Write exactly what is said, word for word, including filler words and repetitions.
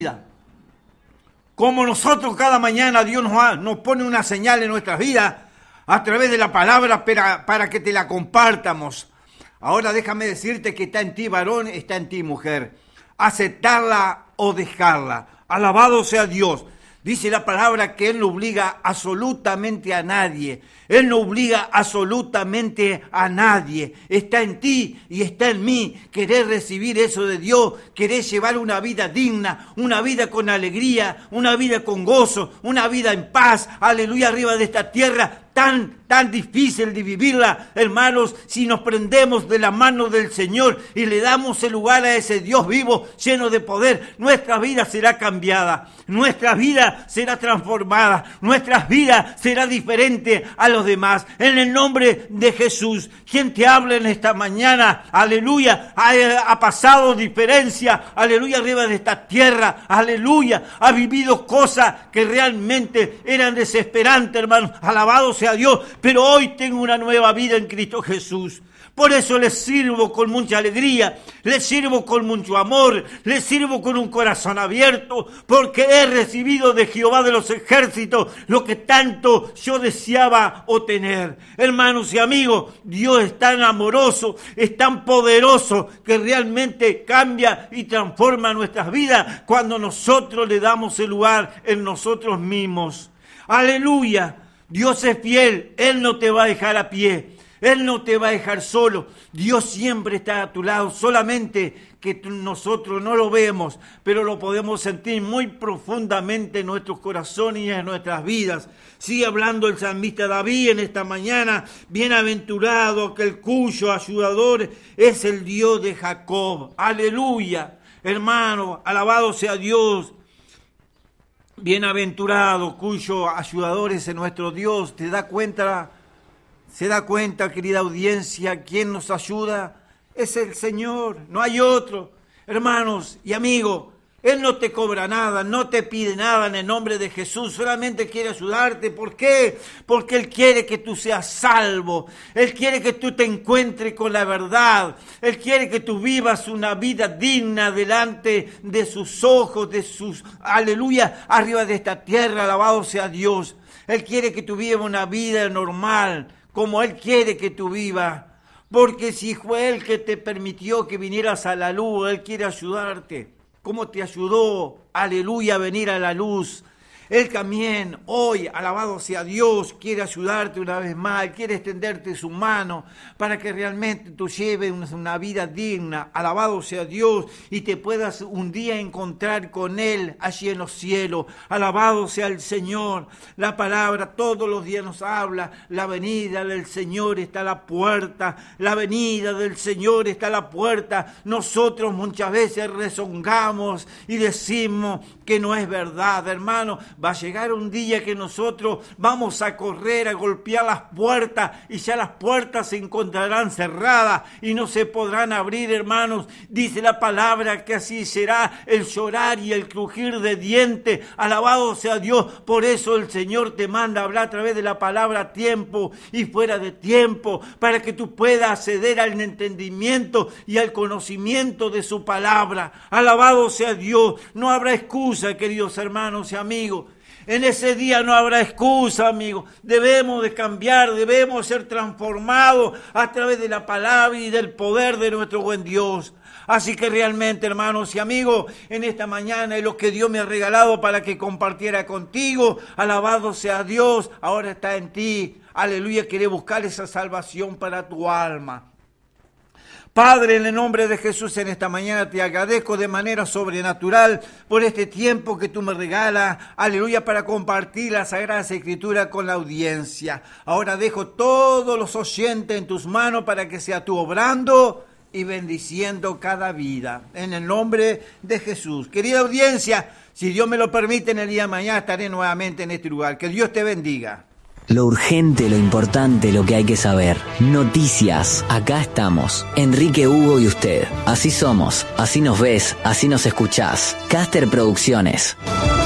vida. Como nosotros cada mañana Dios nos, ha, nos pone una señal en nuestras vidas a través de la palabra para, para que te la compartamos. Ahora déjame decirte que está en ti varón, está en ti mujer. Aceptarla o dejarla. Alabado sea Dios. Dice la palabra que Él no obliga absolutamente a nadie. Él no obliga absolutamente a nadie. Está en ti y está en mí. Querés recibir eso de Dios. Querés llevar una vida digna, una vida con alegría, una vida con gozo, una vida en paz. Aleluya, arriba de esta tierra tan, tan difícil de vivirla, hermanos, si nos prendemos de la mano del Señor y le damos el lugar a ese Dios vivo, lleno de poder, nuestra vida será cambiada, nuestra vida será transformada, nuestra vida será diferente a los demás. En el nombre de Jesús, quien te habla en esta mañana, aleluya, ha, ha pasado diferencia, aleluya, arriba de esta tierra, aleluya, ha vivido cosas que realmente eran desesperantes, hermanos, alabados sea Dios, pero hoy tengo una nueva vida en Cristo Jesús. Por eso les sirvo con mucha alegría, les sirvo con mucho amor, les sirvo con un corazón abierto, porque he recibido de Jehová de los ejércitos lo que tanto yo deseaba obtener. Hermanos y amigos, Dios es tan amoroso, es tan poderoso, que realmente cambia y transforma nuestras vidas cuando nosotros le damos el lugar en nosotros mismos. Aleluya. Dios es fiel, Él no te va a dejar a pie, Él no te va a dejar solo, Dios siempre está a tu lado, solamente que nosotros no lo vemos, pero lo podemos sentir muy profundamente en nuestros corazones y en nuestras vidas. Sigue hablando el salmista David en esta mañana, bienaventurado aquel cuyo ayudador es el Dios de Jacob, aleluya, hermano, alabado sea Dios. Bienaventurado cuyo ayudador es nuestro Dios. ¿Te da cuenta? ¿Se da cuenta, querida audiencia, quién nos ayuda? Es el Señor, no hay otro. Hermanos y amigos, Él no te cobra nada, no te pide nada en el nombre de Jesús, solamente quiere ayudarte. ¿Por qué? Porque Él quiere que tú seas salvo, Él quiere que tú te encuentres con la verdad, Él quiere que tú vivas una vida digna delante de sus ojos, de sus, aleluya, arriba de esta tierra, alabado sea Dios. Él quiere que tú vivas una vida normal, como Él quiere que tú vivas, porque si fue Él que te permitió que vinieras a la luz, Él quiere ayudarte. ¿Cómo te ayudó, aleluya, a venir a la luz? Él también hoy, alabado sea Dios, quiere ayudarte una vez más, quiere extenderte su mano para que realmente tú lleves una vida digna, alabado sea Dios, y te puedas un día encontrar con Él allí en los cielos. Alabado sea el Señor. La palabra todos los días nos habla, la venida del Señor está a la puerta, la venida del Señor está a la puerta. Nosotros muchas veces rezongamos y decimos que no es verdad, hermano. Va a llegar un día que nosotros vamos a correr, a golpear las puertas, y ya las puertas se encontrarán cerradas y no se podrán abrir, hermanos. Dice la palabra que así será el llorar y el crujir de dientes. Alabado sea Dios. Por eso el Señor te manda a hablar a través de la palabra a tiempo y fuera de tiempo, para que tú puedas acceder al entendimiento y al conocimiento de su palabra. Alabado sea Dios. No habrá excusa, queridos hermanos y amigos. En ese día no habrá excusa, amigos. Debemos de cambiar, debemos ser transformados a través de la palabra y del poder de nuestro buen Dios. Así que realmente, hermanos y amigos, en esta mañana es lo que Dios me ha regalado para que compartiera contigo. Alabado sea Dios, ahora está en ti. Aleluya, quiere buscar esa salvación para tu alma. Padre, en el nombre de Jesús, en esta mañana te agradezco de manera sobrenatural por este tiempo que tú me regalas, aleluya, para compartir la Sagrada Escritura con la audiencia. Ahora dejo todos los oyentes en tus manos para que sea tú obrando y bendiciendo cada vida. En el nombre de Jesús. Querida audiencia, si Dios me lo permite, en el día de mañana estaré nuevamente en este lugar. Que Dios te bendiga. Lo urgente, lo importante, lo que hay que saber. Noticias. Acá estamos. Enrique, Hugo y usted. Así somos. Así nos ves. Así nos escuchás. Caster Producciones.